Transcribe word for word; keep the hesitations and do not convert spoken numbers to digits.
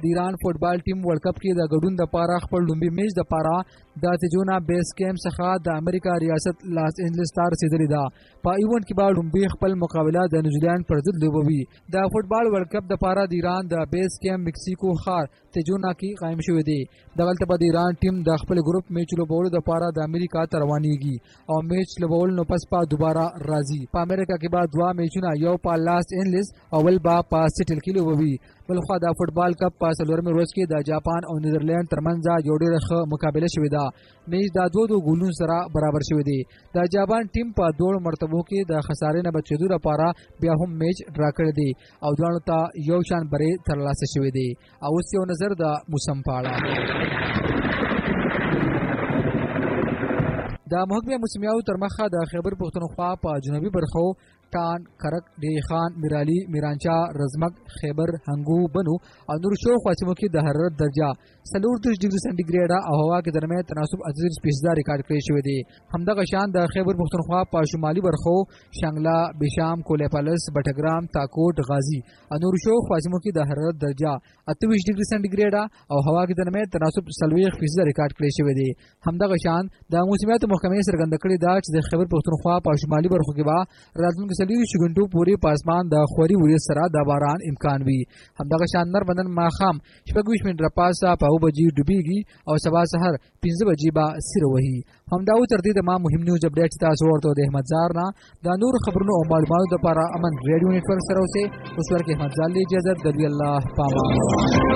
د ایران فوټبال ټیم ورلد کپ کې د ګډون لپاره خپل لومړي میچ لپاره د تجونا بیس کیمپ څخه د امریکا ریاست لاس انجلس ته رسیدلې ده. په ایونت کې به لومړی خپل مقابله د نیوزیلند پر ضد لوبوي. د فوټبال ورلد کپ لپاره د ایران د بیس کیمپ مکسیکو ښار تجونا کې قائم شوی دی. دغلته به د ایران ټیم د خپل ګروپ میچ لوبولو لپاره د امریکا ته روانېږي او میچ لوبول نو پس په دوباره راځي. په امریکا کې به دوه میچونه، یو په لاس انجلس او بل به په سیټل کې لوبوي. بلخوا د فوټبال کپ په څلورمې ورځ کې د جاپان او نیدرلند ترمنځ یو ډېره ښه مقابله شوې ده. میچ د دوه دوه ګولونو سره برابر شوی دی. د جاپان ټیم په دوړو مرتبو کې د خسارې نه بچېدو لپاره بیا هم میچ ډرا کړی دی او دواړو ته یو شان بری ترلاسه شوی دی. او اوس یو نظر د موسم په اړه. د محکمې موسمیاتو تر مخه د خیبر پښتونخوا په جنوبي برخو ټان، کرک، ډیخان، میرالي، میرانچا، رزمک، خیبر، هنګو، بنو او نور شاوخوا سیمو کې د حرارت درجه څلور دېرش ډګري سانتي ګریډه او هوا کې درمیان تناسب اته دېرش فیصده ریکارډ کړی شوی دی. همدغه شان د خیبر پښتونخوا په شمالي برخو شانګله، بشام، کولیپالس، بټګرام، تاکوټ، غازي او نور شاوخوا سیمو کې د حرارت درجه اته ویشت ډګري سانتي ګریډه او هوا کې درمیان تناسب څلوېښت فیصده ریکارډ کړی شوی دی. همدغه شان د موسمیاتو محکمې څرګنده کړې ده چې د خیبر پښتونخوا په شمالي برخو کې به راتلونکي څلوېښت غنټو پورې په اسمان د خوري وریځ سره د باران امکان وي. همدغه شان نرمندن ماښام شپږ ویشت منټه راپاسه په اوه بجې ډوبېږي او سبا سهار پنځه بجې به سیره وهي. همدا و تر دې د ما مهم نیوز اپډیټ چې تاسو ورته د احمد زار نه د نور خبرونو او معلوماتو لپاره امن ریډیو نیټورک سره اوسئ. اوس ورکې احمد زار له اجازت د الله پامان.